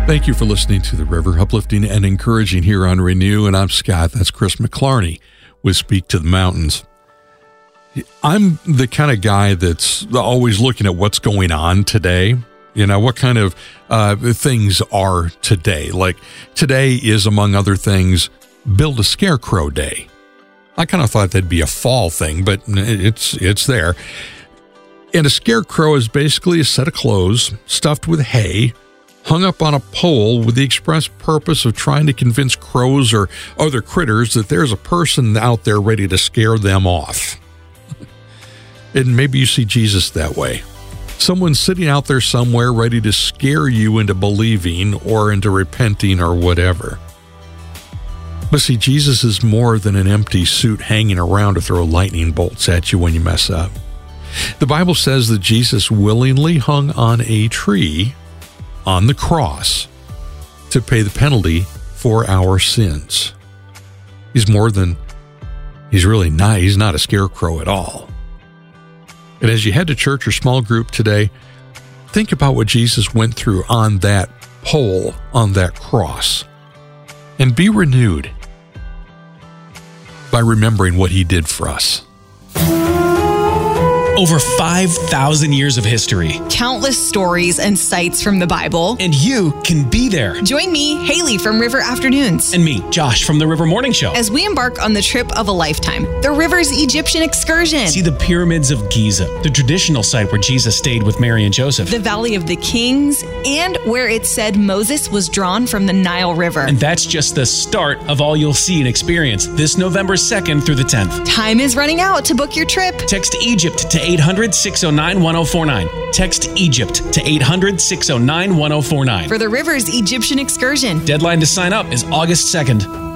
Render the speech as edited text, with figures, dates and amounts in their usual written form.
Thank you for listening to The River, uplifting and encouraging here on Renew. And I'm Scott. That's Chris McClarney with Speak to the Mountains. I'm the kind of guy that's always looking at what's going on today. You know, what kind of things are today? Like today is, among other things, Build a Scarecrow Day. I kind of thought that'd be a fall thing, but it's there. And a scarecrow is basically a set of clothes stuffed with hay, hung up on a pole with the express purpose of trying to convince crows or other critters that there's a person out there ready to scare them off. And maybe you see Jesus that way. Someone sitting out there somewhere ready to scare you into believing or into repenting or whatever. But see, Jesus is more than an empty suit hanging around to throw lightning bolts at you when you mess up. The Bible says that Jesus willingly hung on a tree on the cross to pay the penalty for our sins. He's really not. He's not a scarecrow at all. And as you head to church or small group today, think about what Jesus went through on that pole, on that cross, and be renewed by remembering what he did for us. Over 5,000 years of history. Countless stories and sights from the Bible. And you can be there. Join me, Haley from River Afternoons. And me, Josh from the River Morning Show. As we embark on the trip of a lifetime, the River's Egyptian excursion. See the pyramids of Giza, the traditional site where Jesus stayed with Mary and Joseph. The Valley of the Kings, and where it said Moses was drawn from the Nile River. And that's just the start of all you'll see and experience this November 2nd through the 10th. Time is running out to book your trip. Text Egypt to 800-609-1049. Text Egypt to 800-609-1049. For the River's Egyptian excursion. Deadline to sign up is August 2nd.